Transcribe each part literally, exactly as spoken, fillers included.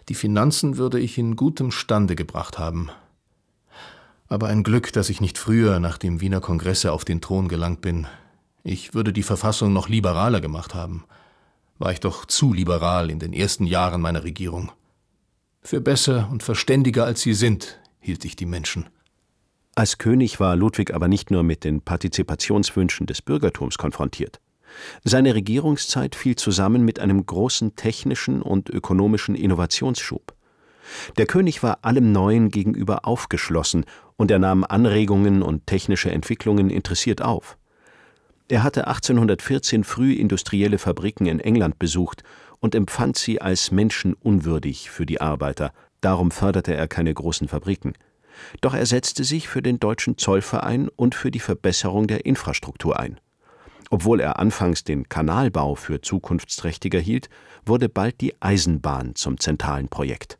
Die Finanzen würde ich in gutem Stande gebracht haben. Aber ein Glück, dass ich nicht früher nach dem Wiener Kongresse auf den Thron gelangt bin. Ich würde die Verfassung noch liberaler gemacht haben. War ich doch zu liberal in den ersten Jahren meiner Regierung. Für besser und verständiger als sie sind, hielt ich die Menschen. Als König war Ludwig aber nicht nur mit den Partizipationswünschen des Bürgertums konfrontiert. Seine Regierungszeit fiel zusammen mit einem großen technischen und ökonomischen Innovationsschub. Der König war allem Neuen gegenüber aufgeschlossen und er nahm Anregungen und technische Entwicklungen interessiert auf. Er hatte achtzehnhundertvierzehn früh industrielle Fabriken in England besucht und empfand sie als menschenunwürdig für die Arbeiter. Darum förderte er keine großen Fabriken. Doch er setzte sich für den Deutschen Zollverein und für die Verbesserung der Infrastruktur ein. Obwohl er anfangs den Kanalbau für zukunftsträchtiger hielt, wurde bald die Eisenbahn zum zentralen Projekt.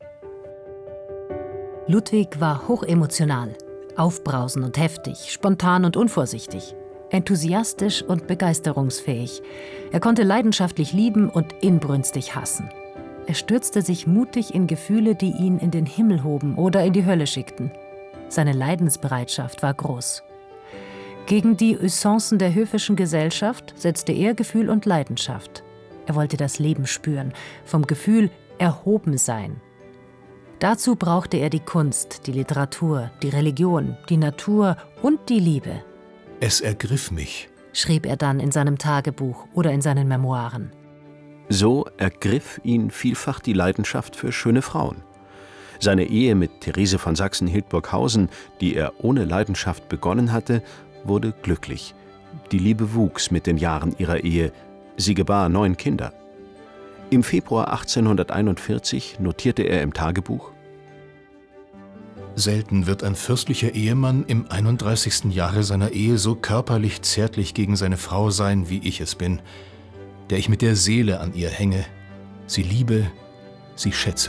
Ludwig war hochemotional, aufbrausend und heftig, spontan und unvorsichtig, enthusiastisch und begeisterungsfähig. Er konnte leidenschaftlich lieben und inbrünstig hassen. Er stürzte sich mutig in Gefühle, die ihn in den Himmel hoben oder in die Hölle schickten. Seine Leidensbereitschaft war groß. Gegen die Usancen der höfischen Gesellschaft setzte er Gefühl und Leidenschaft. Er wollte das Leben spüren, vom Gefühl erhoben sein. Dazu brauchte er die Kunst, die Literatur, die Religion, die Natur und die Liebe. Es ergriff mich, schrieb er dann in seinem Tagebuch oder in seinen Memoiren. So ergriff ihn vielfach die Leidenschaft für schöne Frauen. Seine Ehe mit Therese von Sachsen-Hildburghausen, die er ohne Leidenschaft begonnen hatte, wurde glücklich. Die Liebe wuchs mit den Jahren ihrer Ehe. Sie gebar neun Kinder. Im Februar achtzehnhunderteinundvierzig notierte er im Tagebuch: Selten wird ein fürstlicher Ehemann im einunddreißigsten Jahre seiner Ehe so körperlich zärtlich gegen seine Frau sein, wie ich es bin, der ich mit der Seele an ihr hänge, sie liebe, sie schätze.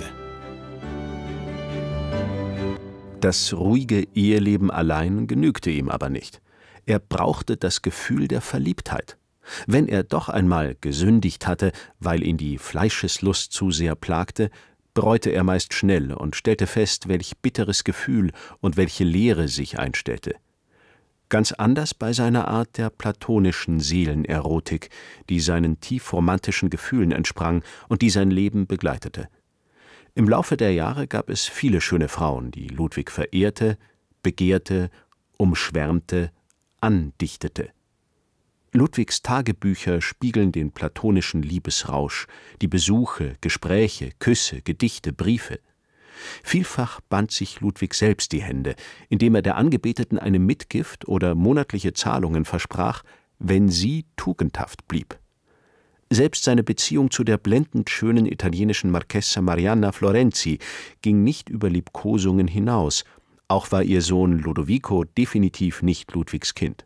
Das ruhige Eheleben allein genügte ihm aber nicht. Er brauchte das Gefühl der Verliebtheit. Wenn er doch einmal gesündigt hatte, weil ihn die Fleischeslust zu sehr plagte, bereute er meist schnell und stellte fest, welch bitteres Gefühl und welche Leere sich einstellte. Ganz anders bei seiner Art der platonischen Seelenerotik, die seinen tief romantischen Gefühlen entsprang und die sein Leben begleitete. Im Laufe der Jahre gab es viele schöne Frauen, die Ludwig verehrte, begehrte, umschwärmte, andichtete. Ludwigs Tagebücher spiegeln den platonischen Liebesrausch, die Besuche, Gespräche, Küsse, Gedichte, Briefe. Vielfach band sich Ludwig selbst die Hände, indem er der Angebeteten eine Mitgift oder monatliche Zahlungen versprach, wenn sie tugendhaft blieb. Selbst seine Beziehung zu der blendend schönen italienischen Marchesa Marianna Florenzi ging nicht über Liebkosungen hinaus. Auch war ihr Sohn Lodovico definitiv nicht Ludwigs Kind.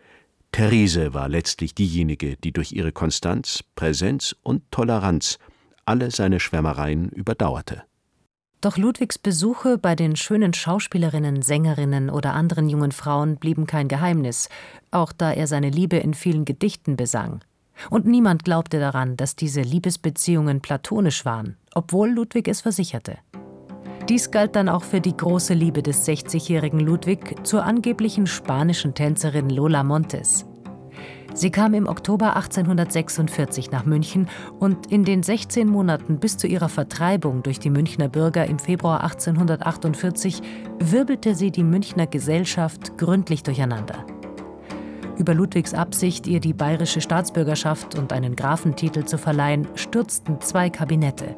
Therese war letztlich diejenige, die durch ihre Konstanz, Präsenz und Toleranz alle seine Schwärmereien überdauerte. Doch Ludwigs Besuche bei den schönen Schauspielerinnen, Sängerinnen oder anderen jungen Frauen blieben kein Geheimnis, auch da er seine Liebe in vielen Gedichten besang. Und niemand glaubte daran, dass diese Liebesbeziehungen platonisch waren, obwohl Ludwig es versicherte. Dies galt dann auch für die große Liebe des sechzigjährigen Ludwig zur angeblichen spanischen Tänzerin Lola Montes. Sie kam im Oktober achtzehnhundertsechsundvierzig nach München und in den sechzehn Monaten bis zu ihrer Vertreibung durch die Münchner Bürger im Februar achtzehnhundertachtundvierzig wirbelte sie die Münchner Gesellschaft gründlich durcheinander. Über Ludwigs Absicht, ihr die bayerische Staatsbürgerschaft und einen Grafentitel zu verleihen, stürzten zwei Kabinette.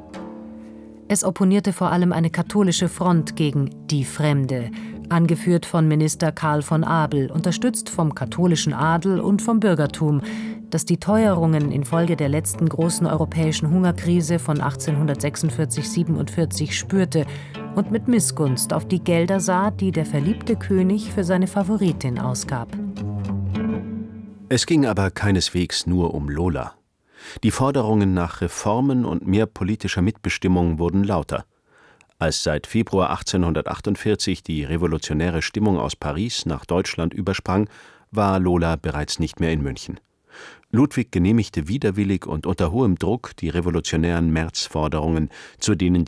Es opponierte vor allem eine katholische Front gegen die Fremde, angeführt von Minister Karl von Abel, unterstützt vom katholischen Adel und vom Bürgertum, das die Teuerungen infolge der letzten großen europäischen Hungerkrise von achtzehnhundertsechsundvierzig siebenundvierzig spürte und mit Missgunst auf die Gelder sah, die der verliebte König für seine Favoritin ausgab. Es ging aber keineswegs nur um Lola. Die Forderungen nach Reformen und mehr politischer Mitbestimmung wurden lauter. Als seit Februar achtzehnhundertachtundvierzig die revolutionäre Stimmung aus Paris nach Deutschland übersprang, war Lola bereits nicht mehr in München. Ludwig genehmigte widerwillig und unter hohem Druck die revolutionären Märzforderungen, zu denen